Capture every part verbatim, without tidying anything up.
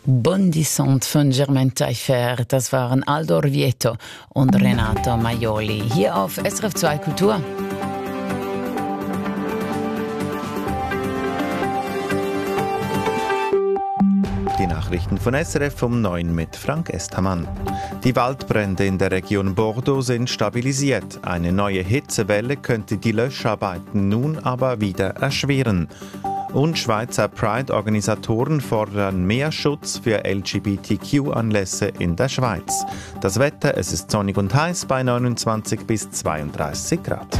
Bondissant von Germaine Taillefer, das waren Aldo Orvieto und Renato Maioli. Hier auf S R F zwei Kultur. Die Nachrichten von S R F um neun mit Frank Esthamann. Die Waldbrände in der Region Bordeaux sind stabilisiert. Eine neue Hitzewelle könnte die Löscharbeiten nun aber wieder erschweren. Und Schweizer Pride-Organisatoren fordern mehr Schutz für L G B T Q-Anlässe in der Schweiz. Das Wetter, es ist sonnig und heiß bei neunundzwanzig bis zweiunddreißig Grad.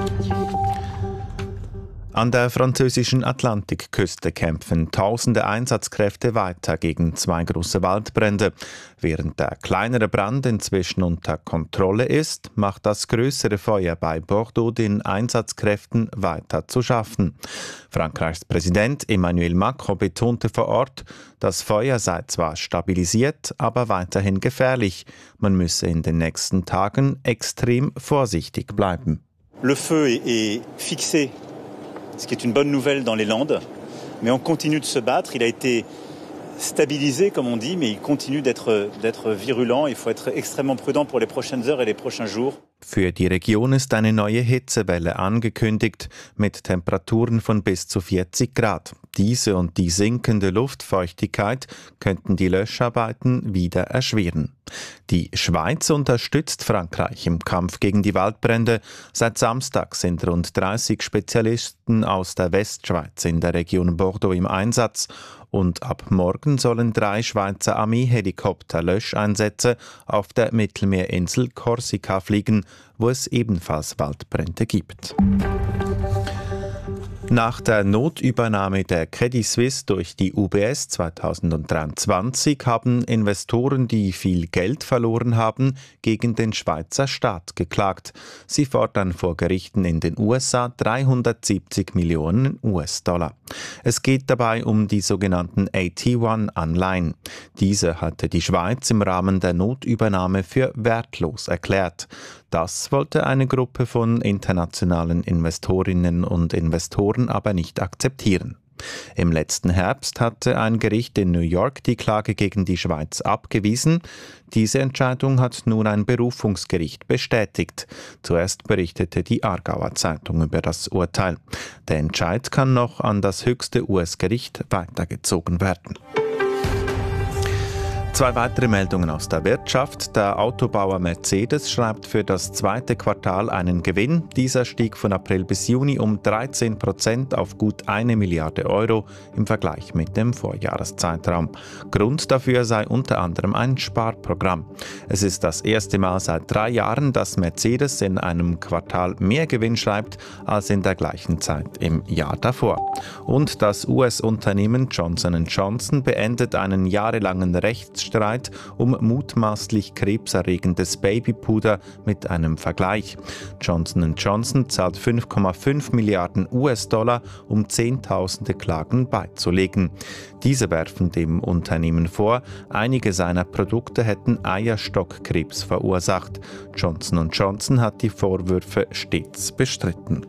An der französischen Atlantikküste kämpfen tausende Einsatzkräfte weiter gegen zwei große Waldbrände. Während der kleinere Brand inzwischen unter Kontrolle ist, macht das größere Feuer bei Bordeaux den Einsatzkräften weiter zu schaffen. Frankreichs Präsident Emmanuel Macron betonte vor Ort, das Feuer sei zwar stabilisiert, aber weiterhin gefährlich. Man müsse in den nächsten Tagen extrem vorsichtig bleiben. Le feu est fixé. Ce qui est une bonne nouvelle dans les Landes. Mais on continue de se battre. Il a été stabilisé, comme on dit, mais il continue d'être, d'être virulent. Il faut être extrêmement prudent pour les prochaines heures et les prochains jours. Für die Region ist eine neue Hitzewelle angekündigt, mit Temperaturen von bis zu vierzig Grad. Diese und die sinkende Luftfeuchtigkeit könnten die Löscharbeiten wieder erschweren. Die Schweiz unterstützt Frankreich im Kampf gegen die Waldbrände. Seit Samstag sind rund dreißig Spezialisten aus der Westschweiz in der Region Bordeaux im Einsatz. Und ab morgen sollen drei Schweizer Armeehelikopter Löscheinsätze auf der Mittelmeerinsel Korsika fliegen, wo es ebenfalls Waldbrände gibt. Nach der Notübernahme der Credit Suisse durch die U B S zweitausenddreiundzwanzig haben Investoren, die viel Geld verloren haben, gegen den Schweizer Staat geklagt. Sie fordern vor Gerichten in den U S A dreihundertsiebzig Millionen U S-Dollar. Es geht dabei um die sogenannten A T eins Anleihen. Diese hatte die Schweiz im Rahmen der Notübernahme für wertlos erklärt. Das wollte eine Gruppe von internationalen Investorinnen und Investoren aber nicht akzeptieren. Im letzten Herbst hatte ein Gericht in New York die Klage gegen die Schweiz abgewiesen. Diese Entscheidung hat nun ein Berufungsgericht bestätigt. Zuerst berichtete die Aargauer Zeitung über das Urteil. Der Entscheid kann noch an das höchste U S-Gericht weitergezogen werden. Zwei weitere Meldungen aus der Wirtschaft. Der Autobauer Mercedes schreibt für das zweite Quartal einen Gewinn. Dieser stieg von April bis Juni um dreizehn Prozent auf gut eine Milliarde Euro im Vergleich mit dem Vorjahreszeitraum. Grund dafür sei unter anderem ein Sparprogramm. Es ist das erste Mal seit drei Jahren, dass Mercedes in einem Quartal mehr Gewinn schreibt als in der gleichen Zeit im Jahr davor. Und das U S-Unternehmen Johnson and Johnson beendet einen jahrelangen Rechtsstreit um mutmaßlich krebserregendes Babypuder mit einem Vergleich. Johnson and Johnson zahlt fünf Komma fünf Milliarden U S-Dollar, um Zehntausende Klagen beizulegen. Diese werfen dem Unternehmen vor, einige seiner Produkte hätten Eierstockkrebs verursacht. Johnson and Johnson hat die Vorwürfe stets bestritten.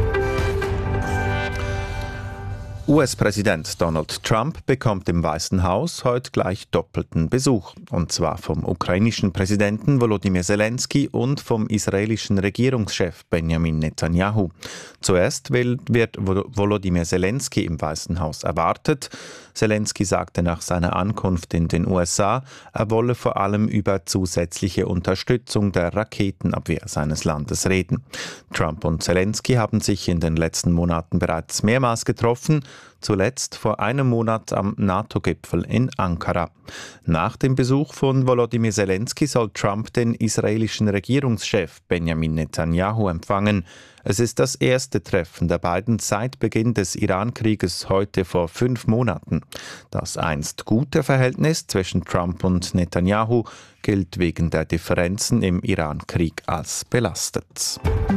U S-Präsident Donald Trump bekommt im Weißen Haus heute gleich doppelten Besuch. Und zwar vom ukrainischen Präsidenten Volodymyr Zelensky und vom israelischen Regierungschef Benjamin Netanyahu. Zuerst wird Volodymyr Zelensky im Weißen Haus erwartet. Zelensky sagte nach seiner Ankunft in den U S A, er wolle vor allem über zusätzliche Unterstützung der Raketenabwehr seines Landes reden. Trump und Zelensky haben sich in den letzten Monaten bereits mehrmals getroffen, zuletzt vor einem Monat am NATO-Gipfel in Ankara. Nach dem Besuch von Volodymyr Zelensky soll Trump den israelischen Regierungschef Benjamin Netanyahu empfangen. Es ist das erste Treffen der beiden seit Beginn des Iran-Krieges heute vor fünf Monaten. Das einst gute Verhältnis zwischen Trump und Netanyahu gilt wegen der Differenzen im Iran-Krieg als belastet.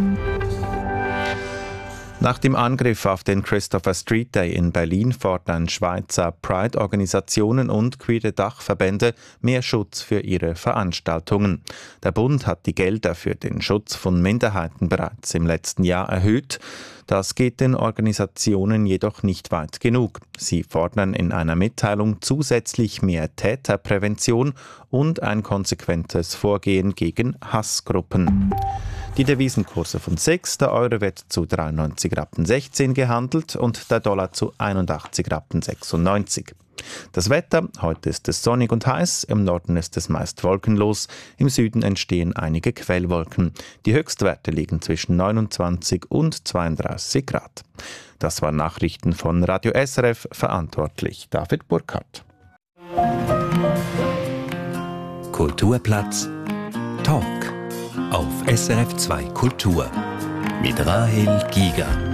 Nach dem Angriff auf den Christopher Street Day in Berlin fordern Schweizer Pride-Organisationen und queere Dachverbände mehr Schutz für ihre Veranstaltungen. Der Bund hat die Gelder für den Schutz von Minderheiten bereits im letzten Jahr erhöht. Das geht den Organisationen jedoch nicht weit genug. Sie fordern in einer Mitteilung zusätzlich mehr Täterprävention und ein konsequentes Vorgehen gegen Hassgruppen. Die Devisenkurse von sechs, der Euro wird zu dreiundneunzig Rappen sechzehn gehandelt und der Dollar zu einundachtzig Rappen sechsundneunzig. Das Wetter, heute ist es sonnig und heiß, im Norden ist es meist wolkenlos, im Süden entstehen einige Quellwolken. Die Höchstwerte liegen zwischen neunundzwanzig und zweiunddreißig Grad. Das waren Nachrichten von Radio S R F, verantwortlich David Burkhardt. Kulturplatz Talk auf S R F zwei Kultur mit Rahel Giger.